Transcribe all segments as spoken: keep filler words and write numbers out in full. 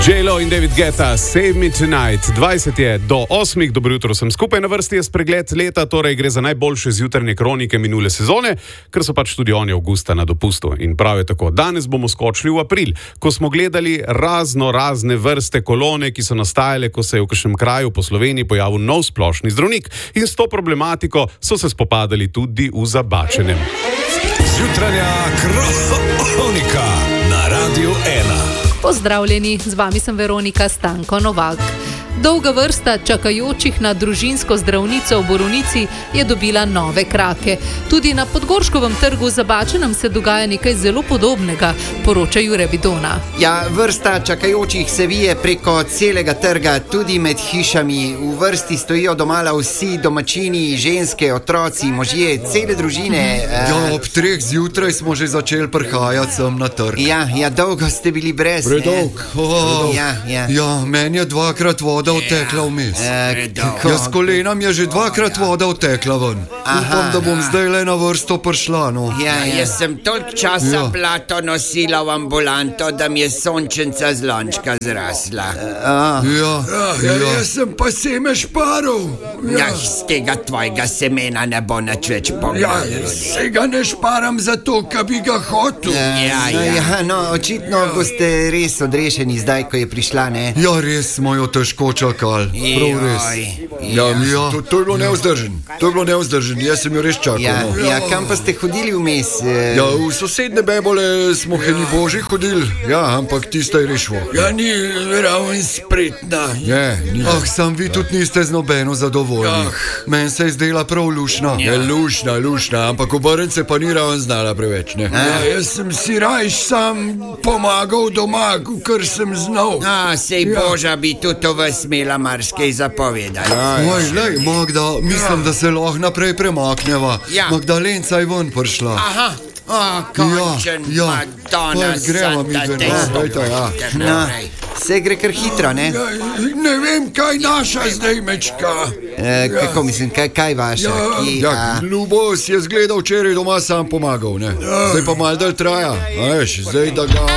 J-Lo in David Guetta, Save Me Tonight. dvajset je do osmih, dobro jutro sem skupaj, na vrsti je spregled leta, torej gre za najboljše zjutranje kronike minule sezone, ker so pač tudi oni avgusta na dopustu. In prav je tako, danes bomo skočili v april, ko smo gledali razno razne vrste kolone, ki so nastajale, ko se je v kakšnem kraju po Sloveniji pojavil nov splošni zdravnik. In s to problematiko so se spopadali tudi v Zabačenem. Zjutranja kronika na Radiu ena. Pozdravljeni, z vami sem Veronika Stanko Novak. Dolga vrsta čakajočih na družinsko zdravnico v Borovnici je dobila nove krake. Tudi na Podgorškovem trgu v Zabačenem se dogaja nekaj zelo podobnega, poroča Jure Vidona. Ja, vrsta čakajočih se vije preko celega trga, tudi med hišami. V vrsti stojijo domala vsi domačini, ženske, otroci, možje, cele družine. Ja, ob treh zjutraj smo že začeli prihajati sem na trg. Ja, ja, dolgo ste bili brez. Predolg. Oh, ja, ja. ja, meni je dvakrat voda odtekla vmes. E, ja, s kolenom je že dvakrat voda odtekla ven. Aha, Upam, da bom aha. zdaj le na vrsto prišla. No. Ja, ja. Jaz sem toliko časa Ja. blato nosila v ambulanto, da mi je sončenca z lončka zrasla. A, Ja, ja, ja. Jaz sem pa seme šparov. Ja, z tega tvojega semena ne bo nič več Ja, pomagalo. se ga ne šparam zato, ker bi ga hotel. Ja, no, ja. ja, no, očitno boste res odrešeni zdaj, ko je prišla, ne? ja, res smo jo težko čakali. Prav res. Ja, Ja. to, to je bilo nevzdržen. To je bilo nevzdržen. Jaz sem jo res čakal. Ja, no. ja, kam pa ste hodili vmes? E, Ja, v sosedne bebole smo heni boži hodili, ja, ampak tista je rešvo. Ja, ni ravno spretna. Je, ah, sam vi tudi niste z nobeno zadovoljni. Ah. Meni se je zdela prav lušna. Je lušna, lušna, ampak obrniti se pa ni ravno znala preveč, ne? Ja, jaz sem si rajš sam pomagal doma, ker sem znal. A, sej Boža bi tudi to vas imela marsikaj zapovedati. Oj, lej, Magda, mislim, da se lahko naprej premakneva. Ja. Magdalenca je ven prišla. Aha, o, končen, Ja, ja. Madonna, Pojď, gremo mi Santa, ven, dej no, stop, dajte, ja. kar no, naprej. vse gre kar hitro, ne? Ja, ne vem, kaj naša zdaj mečka. E, kako mislim, kaj, kaj vaša? Ki, Ja, a, Ljubo si je zgledal včeraj doma sam pomagal, ne? Zdaj pa malo dalj traja, a veš, zdaj da ga...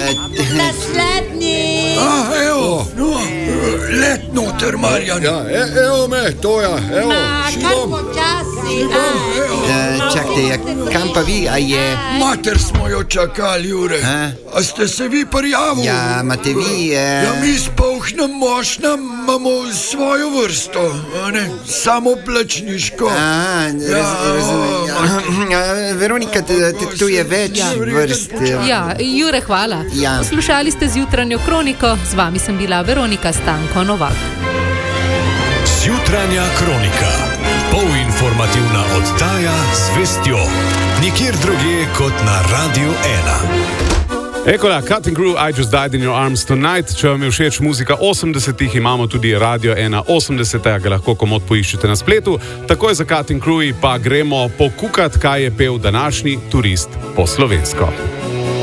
Naslednji! Ah, evo, no, let noter, Marjan. Ja, e, evo me, to ja, evo, širom. počasi! e, čakajte, ja, kam pa vi, a je... Mater smo jo čakali, Jure. A? A ste se vi prijavili? Ja, imate vi... E, Ja, mi s Polhnem mošnem imamo svojo vrsto, a ne, samo plačniško. a, raz, razumem. Ja, Veronika, t- t- tu je več Ja. vrst. e, Ja, Jure, hvala. Ja. Poslušali ste zjutranjo kroniko, z vami sem bila Veronika Stanko Novak. Zjutranja kronika. Polinformativna oddaja z vestjo. Nikjer drugje kot na Radiu ena. Ekola, Cutting Crew, I Just Died in Your Arms Tonight. Če vam je všeč muzika osemdesetih, imamo tudi Radio ena osemdeseta, ga lahko komot poiščete na spletu. Takoj za Cutting Crew pa gremo pokukat, kaj je pel današnji turist po slovensko.